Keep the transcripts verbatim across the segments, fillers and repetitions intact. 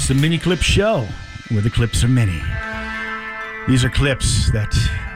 It's the Mini Clip Show, where the clips are many. These are clips that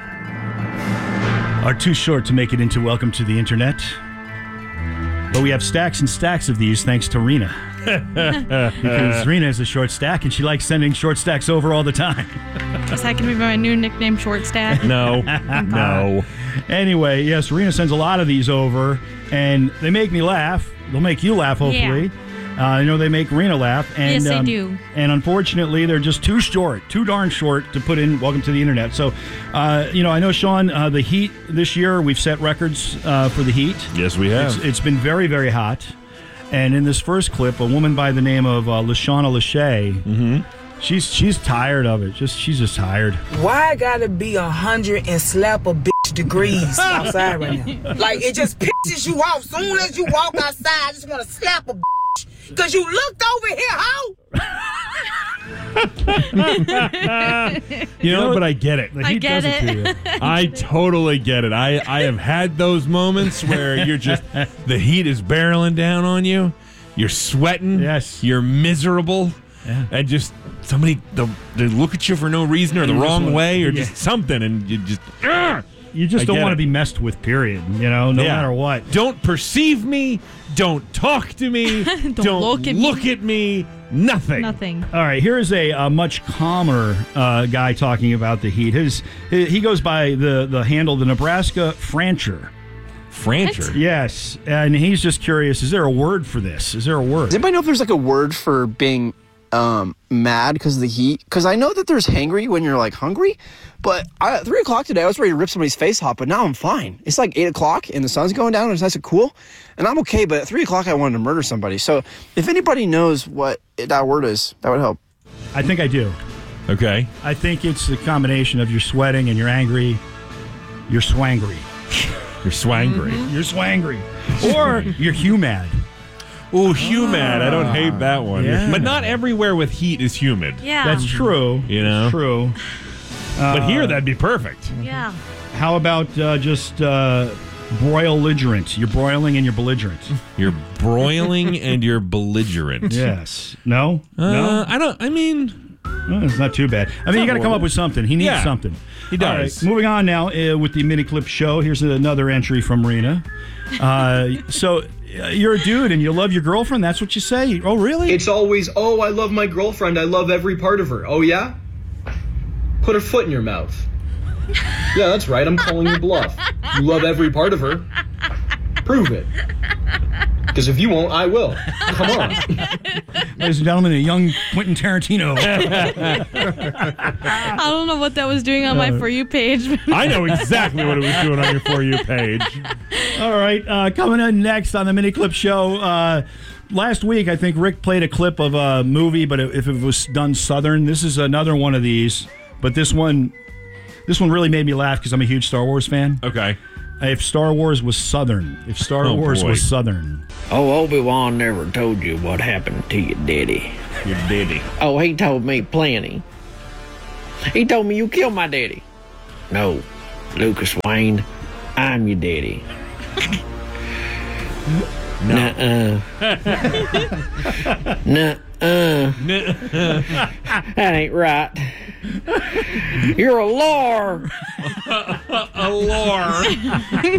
are too short to make it into Welcome to the Internet. But we have stacks and stacks of these thanks to Rena. Because Rena has a short stack, and she likes sending short stacks over all the time. Is that going to be my new nickname, Short Stack? No. No. Anyway, yes, Rena sends a lot of these over, and they make me laugh. They'll make you laugh, hopefully. Yeah. Uh, I know they make Rena laugh. And, yes, they um, do. And unfortunately, they're just too short, too darn short to put in Welcome to the Internet. So, uh, you know, I know, Sean, uh, the heat this year, we've set records uh, for the heat. Yes, we have. It's, it's been very, very hot. And in this first clip, a woman by the name of uh, LaShawna Lachey, mm-hmm. she's she's tired of it. Just She's just tired. Why I gotta be a hundred and slap a bitch degrees outside right now? Like, it just pisses you off. Soon as you walk outside, I just want to slap a bitch. Because you looked over here, hoe. You know, but I get it. The I heat get does it. it. to you. I totally get it. I, I have had those moments where you're just, the heat is barreling down on you. You're sweating. Yes. You're miserable. Yeah. And just somebody, they'll, they look at you for no reason or the You just wrong wanna- way or yeah. just something. And you just, Ugh! You just I don't get want to it. be messed with, period. You know, no Yeah. matter what. Don't perceive me. Don't talk to me. Don't look at me. look at me. Nothing. Nothing. All right, here is a, a much calmer uh, guy talking about the heat. His he goes by the, the handle, the Nebraska Francher. Francher. Yes, and he's just curious, is there a word for this? Is there a word? Does anybody know if there's like a word for being um, mad because of the heat? Because I know that there's hangry when you're like hungry, but I, at three o'clock today I was ready to rip somebody's face off, but now I'm fine. It's like eight o'clock and the sun's going down and it's nice and cool, and I'm okay. But at three o'clock I wanted to murder somebody. So if anybody knows what that word is, that would help. I think I do. Okay. I think it's the combination of you're sweating and you're angry, you're swangry. You're swangry. Mm-hmm. You're swangry. Or you're humid. Ooh, humid. I don't hate that one. Yeah. But not everywhere with heat is humid. Yeah. That's true. You know? True. But here, that'd be perfect. Yeah. How about uh, just uh, broil-ligerant? You're broiling and you're belligerent. You're broiling and you're belligerent. Yes. No? Uh, no? I don't, I mean, Well, it's not too bad. I mean, you got to come up with something. He needs Yeah, something. he does. All right, moving on now uh, with the Mini Clip Show. Here's another entry from Rena. Uh, so uh, you're a dude and you love your girlfriend. That's what you say. Oh, really? It's always, oh, I love my girlfriend. I love every part of her. Oh, yeah? Put her foot in your mouth. Yeah, that's right. I'm calling your bluff. You love every part of her. Prove it. Because if you won't, I will. Come on. Ladies and gentlemen, a young Quentin Tarantino. I don't know what that was doing on my For You page. I know exactly what it was doing on your For You page. All right, uh, coming in next on the Mini Clip Show. Uh, last week, I think Rick played a clip of a movie, but if it was done Southern, this is another one of these. But this one, this one really made me laugh because I'm a huge Star Wars fan. Okay. If Star Wars was Southern, if Star Oh, Wars boy. was Southern. Oh, Obi-Wan never told you what happened to your daddy. Your daddy. Oh, he told me plenty. He told me you killed my daddy. No, Lucas Wayne, I'm your daddy. No. Nuh-uh. Nuh-uh. That ain't right. You're a liar. A lore.